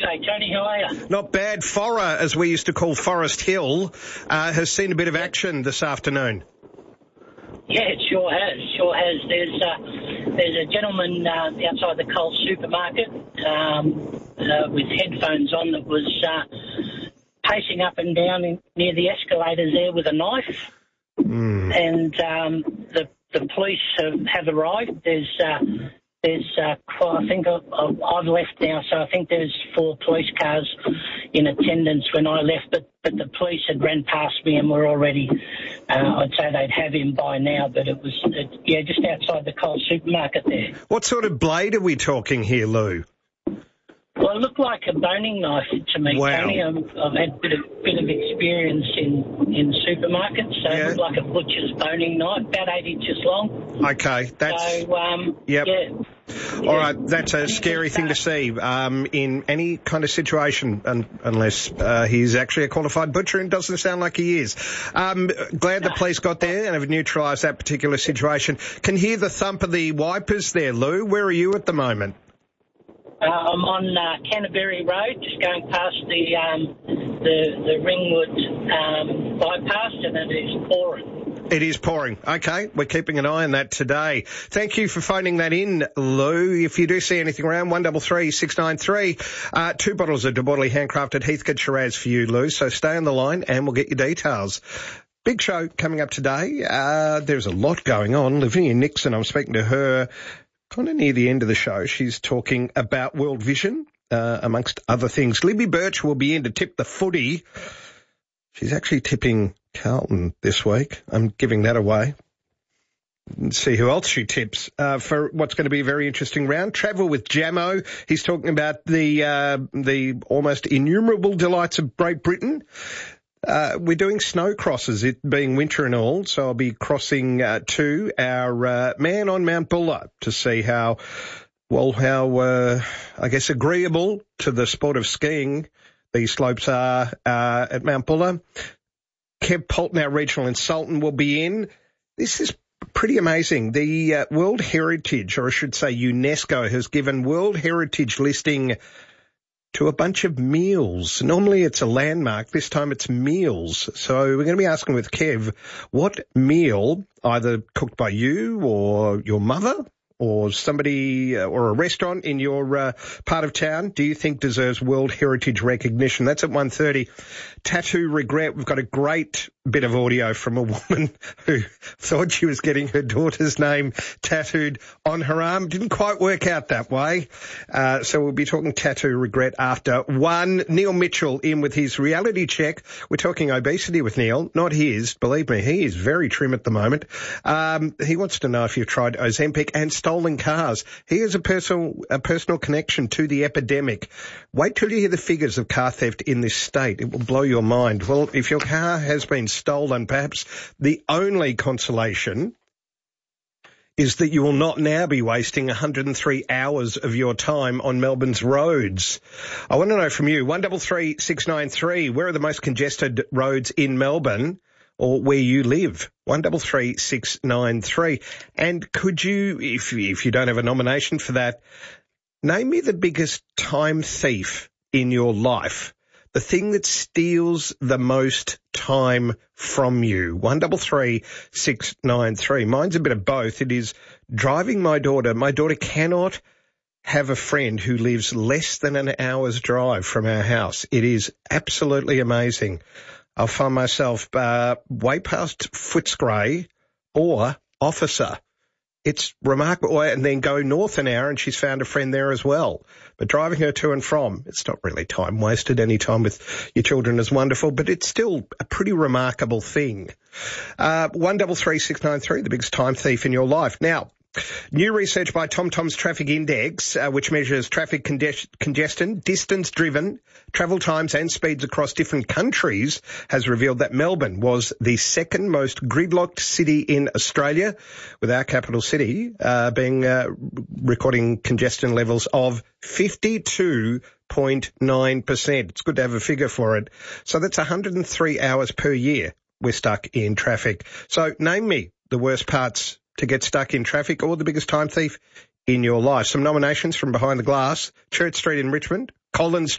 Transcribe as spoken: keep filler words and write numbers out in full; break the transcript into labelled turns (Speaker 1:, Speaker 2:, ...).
Speaker 1: G'day, Tony. How are you?
Speaker 2: Not bad. Forra, as we used to call Forest Hill, uh, has seen a bit of action this afternoon.
Speaker 1: Yeah, it sure has. Sure has. There's uh, there's a gentleman uh, outside the Coles supermarket um, uh, with headphones on that was uh, pacing up and down in, near the escalators there with a knife.
Speaker 2: Mm.
Speaker 1: And um, the the police have, have arrived. There's uh, there's uh, I think I've, I've left now, so I think there's four police cars in attendance when I left. But but the police had ran past me and were already. Uh, I'd say they'd have him by now, but it was it, yeah just outside the Coles supermarket there.
Speaker 2: What sort of blade are we talking here, Lou?
Speaker 1: Well, it looked like a boning knife to me,
Speaker 2: Wow.
Speaker 1: Tony. I've, I've had a bit of, bit of experience in, in supermarkets, so
Speaker 2: Yeah.
Speaker 1: it looked like a butcher's boning knife, about eight inches long.
Speaker 2: Okay, that's...
Speaker 1: So, um,
Speaker 2: Yep.
Speaker 1: yeah.
Speaker 2: All right, that's a scary thing to see um, in any kind of situation, un- unless uh, he's actually a qualified butcher, and doesn't sound like he is. Um, glad the police got there and have neutralised that particular situation. Can hear the thump of the wipers there, Lou. Where are you at the moment?
Speaker 1: Uh, I'm on uh, Canterbury Road, just going past the um, the, the Ringwood um, bypass, and it is pouring.
Speaker 2: It is pouring. Okay, we're keeping an eye on that today. Thank you for phoning that in, Lou. If you do see anything around, one double three six nine three. Uh, two bottles of De Bordeley handcrafted Heathcote Shiraz for you, Lou. So stay on the line and we'll get your details. Big show coming up today. Uh, there's a lot going on. Lavinia Nixon, I'm speaking to her kind of near the end of the show. She's talking about World Vision, uh, amongst other things. Libby Birch will be in to tip the footy. She's actually tipping Carlton this week. I'm giving that away. Let's see who else she tips uh, for what's going to be a very interesting round. Travel with Jamo. He's talking about the uh, the almost innumerable delights of Great Britain. Uh, we're doing snow crosses, it being winter and all, so I'll be crossing uh, to our uh, man on Mount Buller to see how, well, how, uh, I guess, agreeable to the sport of skiing these slopes are uh, at Mount Buller. Kev Polton, our regional consultant, will be in. This is pretty amazing. The uh, World Heritage, or I should say UNESCO, has given World Heritage listing to a bunch of meals. Normally it's a landmark. This time it's meals. So we're going to be asking with Kev, what meal, either cooked by you or your mother or somebody uh, or a restaurant in your uh, part of town, do you think deserves World Heritage recognition? That's at one thirty. Tattoo Regret. We've got a great bit of audio from a woman who thought she was getting her daughter's name tattooed on her arm. Didn't quite work out that way. Uh, so we'll be talking Tattoo Regret after one. Neil Mitchell in with his reality check. We're talking obesity with Neil, not his. Believe me, he is very trim at the moment. Um, he wants to know if you've tried Ozempic and stolen cars. He has a personal, a personal connection to the epidemic. Wait till you hear the figures of car theft in this state. It will blow your mind. Well, if your car has been stolen, perhaps the only consolation is that you will not now be wasting one hundred three hours of your time on Melbourne's roads. I want to know from you, one double three six nine three, where are the most congested roads in Melbourne or where you live? one double three six nine three. And could you, if, if you don't have a nomination for that, name me the biggest time thief in your life. The thing that steals the most time from you. one double three six nine three. Mine's a bit of both. It is driving my daughter. My daughter cannot have a friend who lives less than an hour's drive from our house. It is absolutely amazing. I'll find myself uh, way past Footscray or Officer. It's remarkable. And then go north an hour and she's found a friend there as well. But driving her to and from, it's not really time wasted. Any time with your children is wonderful, but it's still a pretty remarkable thing. Uh, one double three six nine three, the biggest time thief in your life. Now, new research by TomTom's Traffic Index, uh, which measures traffic conge- congestion, distance driven, travel times and speeds across different countries, has revealed that Melbourne was the second most gridlocked city in Australia, with our capital city uh, being uh, recording congestion levels of fifty-two point nine percent. It's good to have a figure for it. So that's one hundred three hours per year we're stuck in traffic. So name me the worst parts to get stuck in traffic or the biggest time thief in your life. Some nominations from Behind the Glass, Church Street in Richmond, Collins